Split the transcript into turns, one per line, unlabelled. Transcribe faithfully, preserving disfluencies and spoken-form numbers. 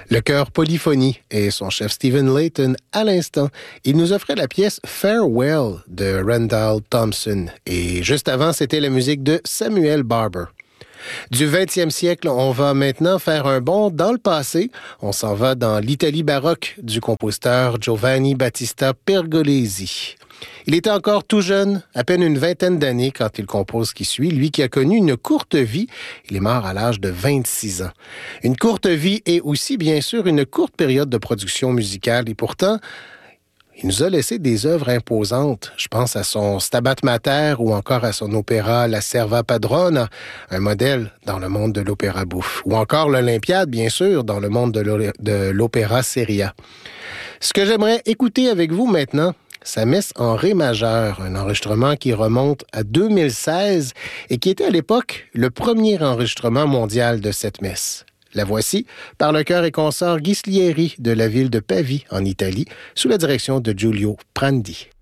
Le chœur Polyphonie et son chef Stephen Layton à l'instant. Il nous offrait la pièce Farewell de Randall Thompson. Et juste avant, c'était la musique de Samuel Barber. Du vingtième siècle, on va maintenant faire un bond dans le passé. On s'en va dans l'Italie baroque du compositeur Giovanni Battista Pergolesi. Il était encore tout jeune, à peine une vingtaine d'années quand il compose ce qui suit, lui qui a connu une courte vie. Il est mort à l'âge de vingt-six ans. Une courte vie et aussi, bien sûr, une courte période de production musicale. Et pourtant, il nous a laissé des œuvres imposantes. Je pense à son Stabat Mater ou encore à son opéra La Serva Padrona, un modèle dans le monde de l'opéra bouffe. Ou encore l'Olympiade, bien sûr, dans le monde de l'opéra seria. Ce que j'aimerais écouter avec vous maintenant, sa messe en ré majeur, un enregistrement qui remonte à deux mille seize et qui était à l'époque le premier enregistrement mondial de cette messe. La voici par le chœur et consort Ghislieri de la ville de Pavie, en Italie, sous la direction de Giulio Prandi.